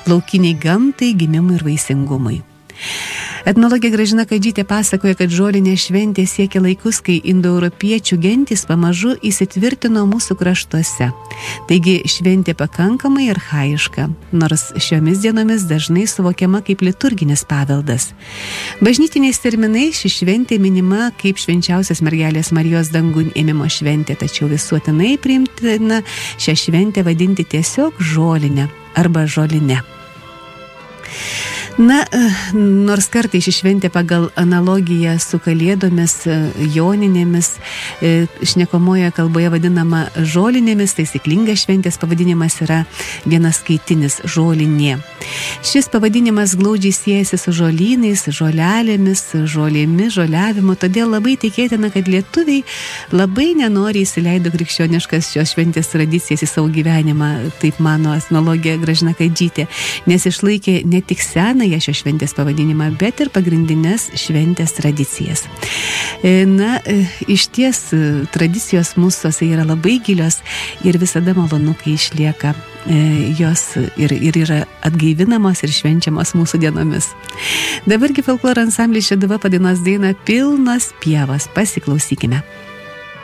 laukiniai gamtai, gimimui ir vaisingumui. Etnologė Gražina Kadžytė pasakoja, kad žolinė šventė siekia laikus, kai indoeuropiečių gentys pamažu įsitvirtino mūsų kraštuose. Taigi šventė pakankamai archaiška, nors šiomis dienomis dažnai suvokiama kaip liturginis paveldas. Bažnytiniais terminais ši šventė minima kaip švenčiausios mergelės Marijos dangun ėmimo šventė, tačiau visuotinai priimtina šią šventę vadinti tiesiog žolinę arba žolinę. Na, nors kartai ši šventė pagal analogiją su kalėdomis, joninėmis, šnekomoje kalboje vadinama žolinėmis, taisyklingas šventės pavadinimas yra vienaskaitinis žolinė. Šis pavadinimas glaudžiai siejasi su žolynais, žolelėmis, žolėmis, žoliavimu, todėl labai tikėtina, kad lietuviai labai nenoriai įsileido krikščioniškas šios šventės tradicijas į savo gyvenimą, taip mano etnologė Gražina Kadžytė, nes išlaikė ne tik seną šios šventės pavadinimą, bet ir pagrindinės šventės tradicijas. Na, iš ties tradicijos mūsųse yra labai gilios ir visada malonu, kai išlieka jos ir yra atgaivinamos ir švenčiamos mūsų dienomis. Dabargi folkloro ansamblis Šeduva padainuos dainą Pilnos pievos. Pasiklausykime.